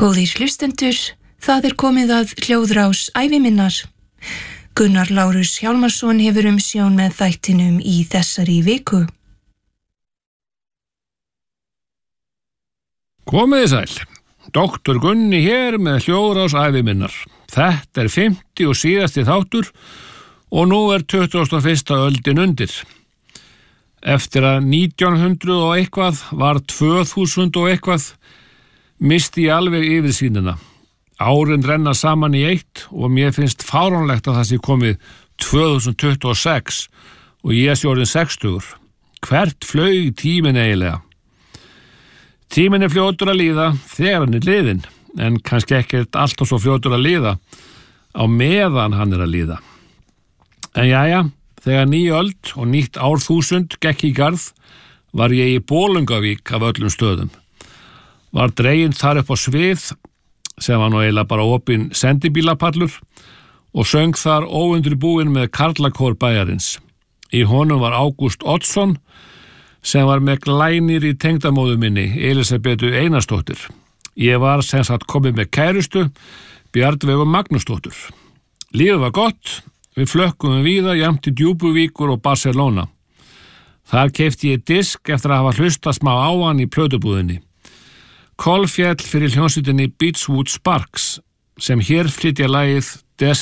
Góðir hlustendur, það komið að hljóðrás æviminnar. Gunnar Lárus Hjálmarsson hefur umsjón með þættinum í þessari viku. Komiði sæl, Dr. Gunni hér með hljóðrás æviminnar. Þetta 50 og síðasti þáttur og nú 21. öldin undir. Eftir að 1900 og eitthvað var 2000 og eitthvað, misti ég alveg yfirsýnina. Árin renna saman í eitt og mér finnst fáránlegt að það sé komið 2026 og ég sé orðinn 60. Hvert flaug tíminn eiginlega? Tíminn fljótur að líða þegar hann liðinn, en kannski ekkert alltaf svo fljótur að líða á meðan hann að líða. En jæja, þegar ný öld og nýtt árþúsund gekk í garð, var ég í Bolungavík af öllum stöðum. Var dreginn þar upp á svið, sem var nú eiginlega bara opinn sendibílapallur, og söng þar óundirbúinn með karlakór bæjarins. Í honum var Ágúst Oddsson, sem var með glænir í tengdamóðu minni, Elísabetu Einarsdóttir. Ég var sem sagt komið með kærustu, Bjarnveigu Magnúsdóttur. Lífið var gott, við flökkum víða jafnt í Djúpuvíkur og Barcelona. Þar keypti ég disk eftir að hafa hlustað smá á hann í plötubúðinni. Kolfjall fyrir hljómsveitinni Beachwood Sparks, sem hér flytja lagið Des